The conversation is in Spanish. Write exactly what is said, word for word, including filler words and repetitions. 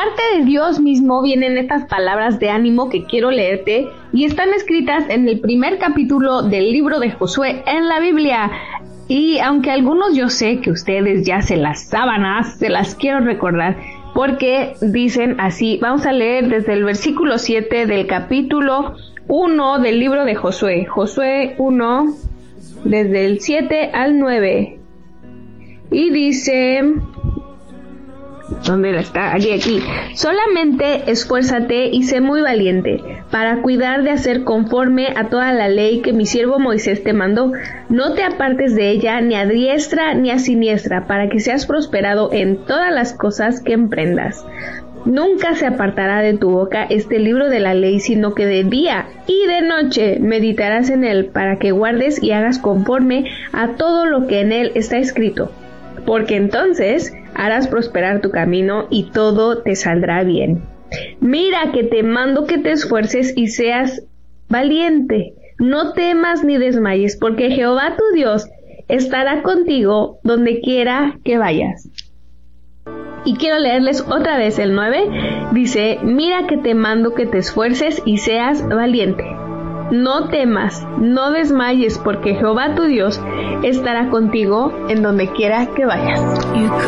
parte de Dios mismo vienen estas palabras de ánimo que quiero leerte y están escritas en el primer capítulo del libro de Josué en la Biblia. Y aunque algunos yo sé que ustedes ya se las sábanas, se las quiero recordar porque dicen así. Vamos a leer desde el versículo siete del capítulo uno del libro de Josué. Josué uno, desde el siete al nueve. Y dice... ¿Dónde está? Aquí, aquí. Solamente esfuérzate y sé muy valiente para cuidar de hacer conforme a toda la ley que mi siervo Moisés te mandó. No te apartes de ella ni a diestra ni a siniestra, para que seas prosperado en todas las cosas que emprendas. Nunca se apartará de tu boca este libro de la ley, sino que de día y de noche meditarás en él, para que guardes y hagas conforme a todo lo que en él está escrito. Porque entonces harás prosperar tu camino y todo te saldrá bien. Mira que te mando que te esfuerces y seas valiente. No temas ni desmayes, porque Jehová tu Dios estará contigo donde quiera que vayas. Y quiero leerles otra vez el nueve. Dice, mira que te mando que te esfuerces y seas valiente. No temas, no desmayes, porque Jehová tu Dios estará contigo en donde quiera que vayas.